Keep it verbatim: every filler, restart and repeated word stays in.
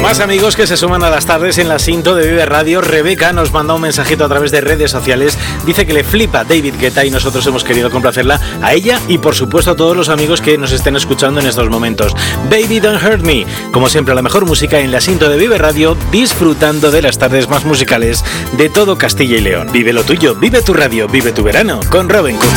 Más amigos que se suman a las tardes en la Sinto de Vive Radio. Rebeca nos manda un mensajito a través de redes sociales. Dice que le flipa David Guetta y nosotros hemos querido complacerla a ella y por supuesto a todos los amigos que nos estén escuchando en estos momentos. Baby Don't Hurt Me. Como siempre, la mejor música en la Sinto de Vive Radio, disfrutando de las tardes más musicales de todo Castilla y León. Vive lo tuyo, vive tu radio, vive tu verano con Robin Cooke.